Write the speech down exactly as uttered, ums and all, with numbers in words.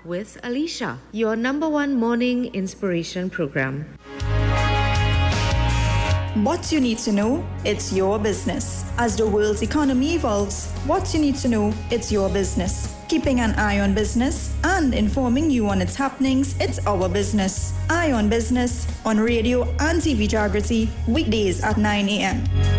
with Alicia, your number one morning inspiration program. What you need to know, it's your business. As the world's economy evolves, what you need to know, it's your business. Keeping an eye on business and informing you on its happenings, it's our business. Eye on Business on radio and T V Jagriti, weekdays at nine a.m.